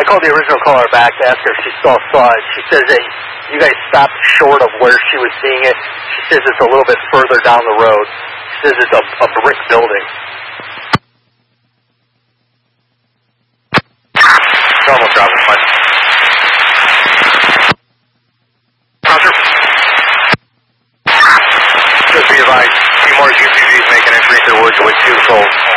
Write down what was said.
called the original caller back to ask her if she saw it. She says that you guys stopped short of where she was seeing it. She says it's a little bit further down the road. She says it's a brick building. Normal driving fine. Roger. Just be advised, 2 more UPVs making entry into the woods with 2 souls.